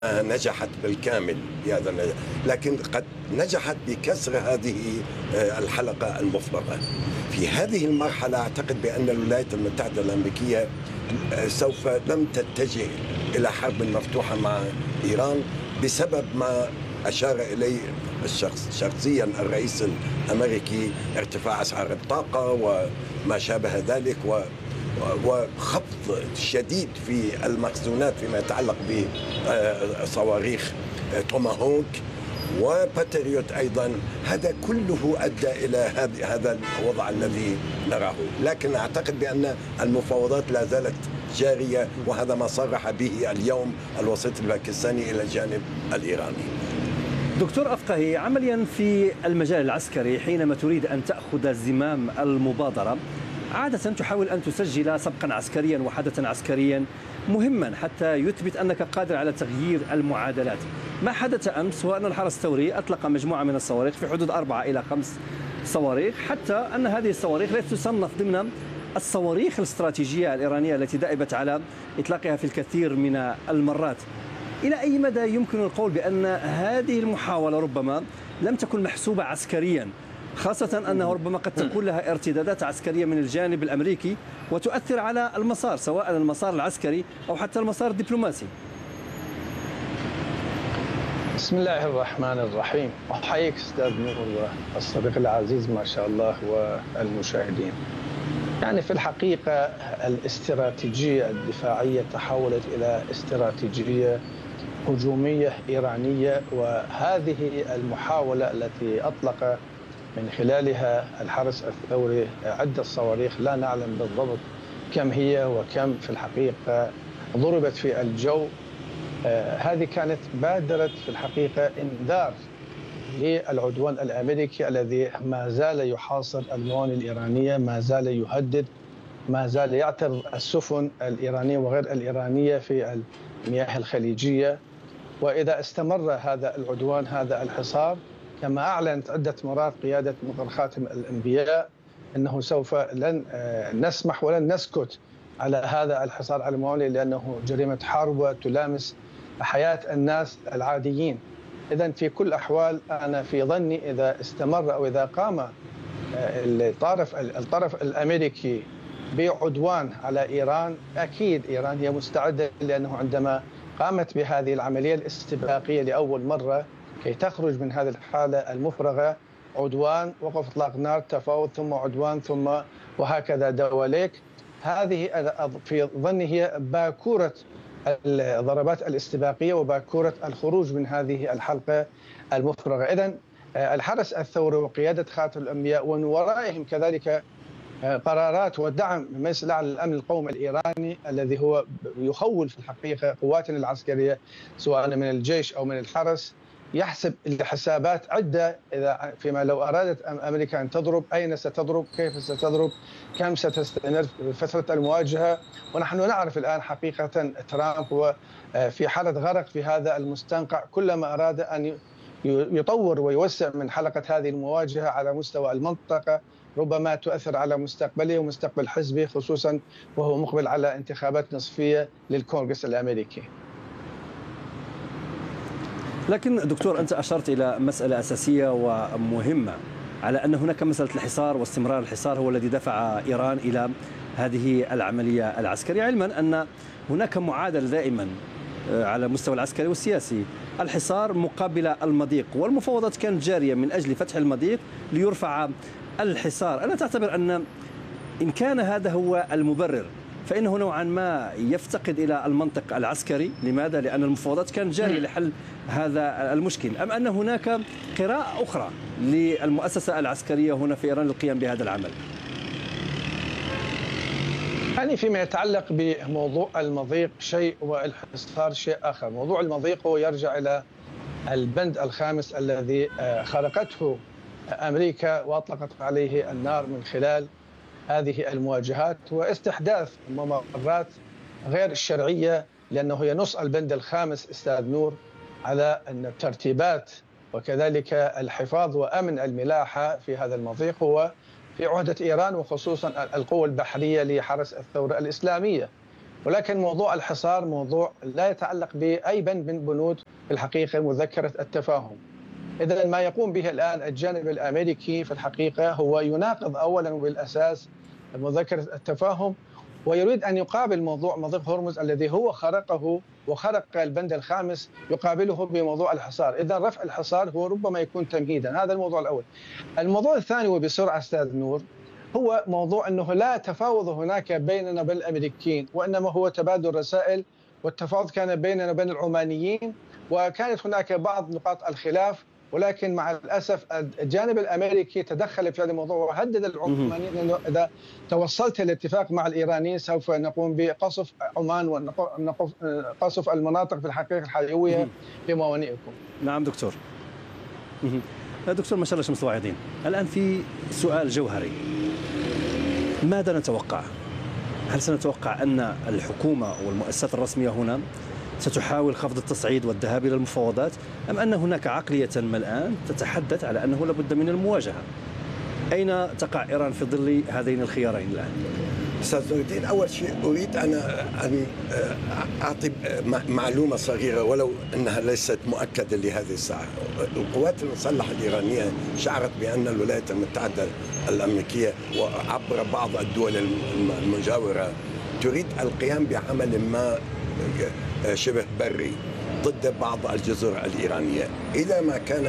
نجحت بالكامل بهذا النجاح، لكن قد نجحت بكسر هذه الحلقة المفرغة. في هذه المرحلة أعتقد بأن الولايات المتحدة الأمريكية سوف لم تتجه إلى حرب مفتوحة مع إيران بسبب ما أشار إليه شخصيا الرئيس الأمريكي، ارتفاع أسعار الطاقة وما شابه ذلك، وخفض شديد في المخزونات فيما يتعلق بصواريخ توماهوك وباتريوت أيضا. هذا كله أدى إلى هذا الوضع الذي نراه، لكن أعتقد بأن المفاوضات لا زالت جارية، وهذا ما صرح به اليوم الوسيط الباكستاني إلى الجانب الإيراني. دكتور أفقهي، عمليا في المجال العسكري حينما تريد أن تأخذ زمام المبادرة عادة تحاول أن تسجل سبقا عسكريا وحدثا عسكريا مهما حتى يثبت أنك قادر على تغيير المعادلات. ما حدث أمس هو أن الحرس الثوري أطلق مجموعة من الصواريخ في حدود 4 إلى 5 صواريخ، حتى أن هذه الصواريخ لا تصنف ضمن الصواريخ الاستراتيجية الإيرانية التي دأبت على إطلاقها في الكثير من المرات. إلى أي مدى يمكن القول بأن هذه المحاولة ربما لم تكن محسوبة عسكريا، خاصة أنه ربما قد تكون لها ارتدادات عسكرية من الجانب الأمريكي وتؤثر على المسار، سواء المسار العسكري أو حتى المسار الدبلوماسي؟ بسم الله الرحمن الرحيم. أحييك أستاذ نور والصديق العزيز ما شاء الله والمشاهدين. يعني في الحقيقة الاستراتيجية الدفاعية تحولت إلى استراتيجية هجومية إيرانية، وهذه المحاولة التي أطلق من خلالها الحرس الثوري عدة صواريخ لا نعلم بالضبط كم هي وكم في الحقيقة ضربت في الجو، هذه كانت بادرة في الحقيقة إنذار للعدوان الأمريكي الذي ما زال يحاصر الموانئ الإيرانية، ما زال يهدد، ما زال يعترض السفن الإيرانية وغير الإيرانية في المياه الخليجية. وإذا استمر هذا العدوان، هذا الحصار، كما أعلنت عدة مرات قيادة مطر خاتم الأنبياء أنه سوف لن نسمح ولن نسكت على هذا الحصار على الموانئ، لأنه جريمة حرب وتلامس حياة الناس العاديين. إذن في كل الأحوال أنا في ظني إذا استمر أو إذا قام الطرف الأمريكي بعدوان على إيران، أكيد إيران هي مستعدة، لأنه عندما قامت بهذه العملية الاستباقية لأول مرة كي تخرج من هذه الحالة المفرغة، عدوان، وقف إطلاق نار، تفاوض، ثم عدوان، ثم وهكذا دواليك، هذه في ظني هي باكورة الضربات الاستباقية وباكورة الخروج من هذه الحلقة المفرغة. إذن الحرس الثوري وقيادة خاتم الأنبياء ومن ورائهم كذلك قرارات ودعم من مجلس الأعلى للأمن القومي الإيراني الذي هو يخول في الحقيقة قواتنا العسكرية سواء من الجيش أو من الحرس، يحسب الحسابات عدة إذا فيما لو أرادت أمريكا أن تضرب، أين ستضرب، كيف ستضرب، كم ستستمر فترة المواجهة. ونحن نعرف الآن حقيقة ترامب هو في حالة غرق في هذا المستنقع، كلما أراد أن يطور ويوسع من حلقة هذه المواجهة على مستوى المنطقة ربما تؤثر على مستقبله ومستقبل حزبه، خصوصا وهو مقبل على انتخابات نصفية للكونغرس الأمريكي. لكن دكتور، أنت أشرت إلى مسألة أساسية ومهمة، على أن هناك مسألة الحصار واستمرار الحصار هو الذي دفع إيران إلى هذه العملية العسكرية، علما أن هناك معادلة دائما على المستوى العسكري والسياسي، الحصار مقابل المضيق، والمفاوضات كانت جارية من أجل فتح المضيق ليرفع الحصار. ألا تعتبر أن إن كان هذا هو المبرر فإنه نوعا ما يفتقد إلى المنطق العسكري؟ لماذا؟ لأن المفاوضات كانت جارية لحل هذا المشكل، أم أن هناك قراءة أخرى للمؤسسة العسكرية هنا في إيران للقيام بهذا العمل؟ يعني فيما يتعلق بموضوع المضيق شيء والحصار شيء آخر. موضوع المضيق هو يرجع إلى البند الخامس الذي خرقته أمريكا وأطلقت عليه النار من خلال هذه المواجهات واستحداث ممرات غير الشرعية، لأنه هي نص البند الخامس أستاذ نور على أن الترتيبات وكذلك الحفاظ وأمن الملاحة في هذا المضيق هو في عهدة إيران، وخصوصا القوة البحرية لحرس الثورة الإسلامية. ولكن موضوع الحصار موضوع لا يتعلق بأي بند من بنود في الحقيقة مذكرة التفاهم. إذا ما يقوم به الآن الجانب الأمريكي في الحقيقة هو يناقض أولا بالأساس مذكرة التفاهم، ويريد أن يقابل موضوع مضيق هرمز الذي هو خرقه وخرق البند الخامس يقابله بموضوع الحصار. إذا رفع الحصار هو ربما يكون تمهيدا. هذا الموضوع الأول. الموضوع الثاني وبسرعة أستاذ نور هو موضوع أنه لا تفاوض هناك بيننا وبين الأمريكيين، وإنما هو تبادل رسائل، والتفاوض كان بيننا وبين العمانيين، وكانت هناك بعض نقاط الخلاف، ولكن مع الأسف الجانب الأمريكي تدخل في هذا الموضوع وهدد العمانيين أنه إذا توصلت للاتفاق مع الإيرانيين سوف نقوم بقصف عمان وقصف المناطق في الحقيقة الحيوية لموانئكم. نعم دكتور. دكتور ما شاء الله شمس واعدين، الآن في سؤال جوهري، ماذا نتوقع؟ هل سنتوقع أن الحكومة والمؤسسات الرسمية هنا ستحاول خفض التصعيد والذهاب إلى المفاوضات، أم أن هناك عقلية ما الآن تتحدث على أنه لابد من المواجهة؟ أين تقع إيران في ظل هذين الخيارين الآن؟ أستاذ نور الدين، أول شيء أريد أن أعطي معلومة صغيرة ولو أنها ليست مؤكدة لهذه الساعة. القوات المسلحة الإيرانية شعرت بأن الولايات المتحدة الأمريكية وعبر بعض الدول المجاورة تريد القيام بعمل ما شبه بري ضد بعض الجزر الإيرانية. إذا ما كان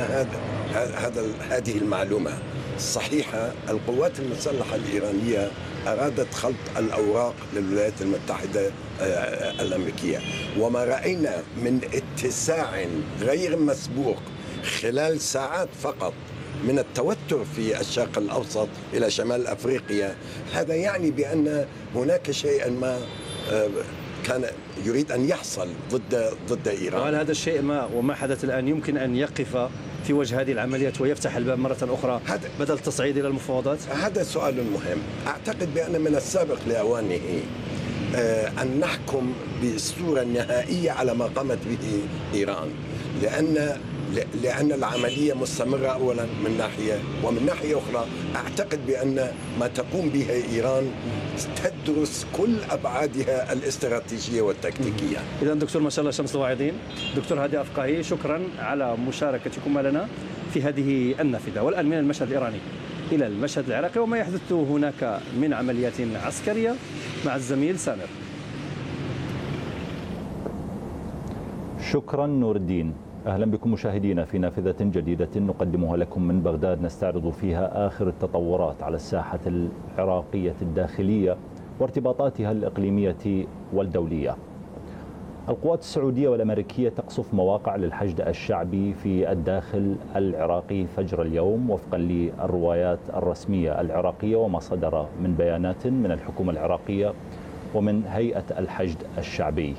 هذه المعلومة صحيحة، القوات المسلحة الإيرانية أرادت خلط الأوراق للولايات المتحدة الأمريكية، وما رأينا من اتساع غير مسبوق خلال ساعات فقط من التوتر في الشرق الأوسط إلى شمال أفريقيا، هذا يعني بأن هناك شيئا ما كان يريد أن يحصل ضد إيران. وهل هذا الشيء وما حدث الآن يمكن أن يقف في وجه هذه العمليات ويفتح الباب مرة أخرى بدل التصعيد إلى المفاوضات؟ هذا سؤال مهم. أعتقد بأن من السابق لأوانه أن نحكم بالصورة النهائية على ما قامت به إيران، لأن العملية مستمرة أولا من ناحية، ومن ناحية أخرى أعتقد بأن ما تقوم به إيران تدرس كل أبعادها الاستراتيجية والتكتيكية. إذن دكتور ما شاء الله شمس الواعدين، دكتور هادي أفقاهي، شكرا على مشاركتكم لنا في هذه النافذة. والآن من المشهد الإيراني إلى المشهد العراقي وما يحدث هناك من عمليات عسكرية مع الزميل سامر. شكرا نور الدين. أهلا بكم مشاهدينا في نافذة جديدة نقدمها لكم من بغداد، نستعرض فيها آخر التطورات على الساحة العراقية الداخلية وارتباطاتها الإقليمية والدولية. القوات السعودية والأمريكية تقصف مواقع للحشد الشعبي في الداخل العراقي فجر اليوم وفقا للروايات الرسمية العراقية وما صدر من بيانات من الحكومة العراقية ومن هيئة الحشد الشعبي.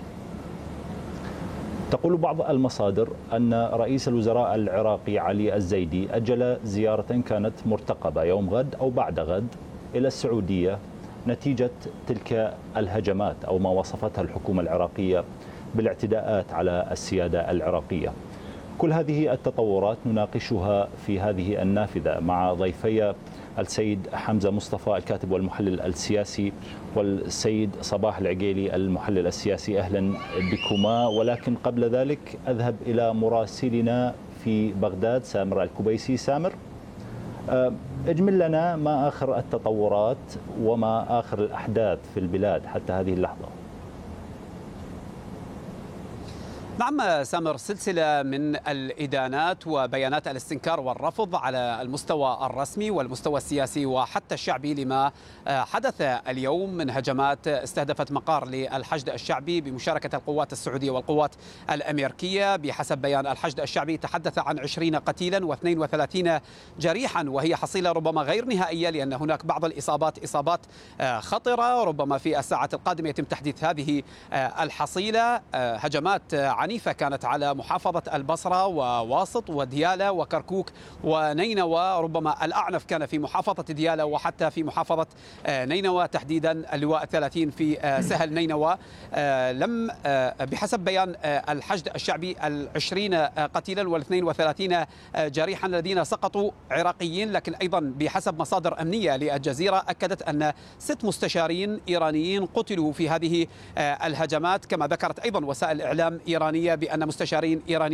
تقول بعض المصادر أن رئيس الوزراء العراقي علي الزيدي أجل زيارة كانت مرتقبة يوم غد أو بعد غد إلى السعودية نتيجة تلك الهجمات أو ما وصفتها الحكومة العراقية بالاعتداءات على السيادة العراقية. كل هذه التطورات نناقشها في هذه النافذة مع ضيفي السيد حمزة مصطفى الكاتب والمحلل السياسي والسيد صباح العقيلي المحلل السياسي. أهلا بكما. ولكن قبل ذلك أذهب إلى مراسلنا في بغداد سامر الكبيسي. سامر، اجمل لنا ما آخر التطورات وما آخر الأحداث في البلاد حتى هذه اللحظة. نعم سامر، سلسلة من الإدانات وبيانات الاستنكار والرفض على المستوى الرسمي والمستوى السياسي وحتى الشعبي لما حدث اليوم من هجمات استهدفت مقار للحشد الشعبي بمشاركة القوات السعودية والقوات الأمريكية. بحسب بيان الحشد الشعبي تحدث عن 20 قتيلا و32 جريحا، وهي حصيلة ربما غير نهائية لأن هناك بعض إصابات خطرة. ربما في الساعات القادمة يتم تحديث هذه الحصيلة. هجمات عنيفة عنيفة كانت على محافظة البصرة وواسط وديالى وكركوك ونينوى. ربما الأعنف كان في محافظة ديالى وحتى في محافظة نينوى تحديدا اللواء 30 في سهل نينوى. لم بحسب بيان الحشد الشعبي 20 قتيلا و32 جريحا الذين سقطوا عراقيين، لكن أيضا بحسب مصادر أمنية للجزيرة أكدت أن 6 مستشارين إيرانيين قتلوا في هذه الهجمات، كما ذكرت أيضا وسائل إعلام إيرانية بأن مستشارين إيرانيين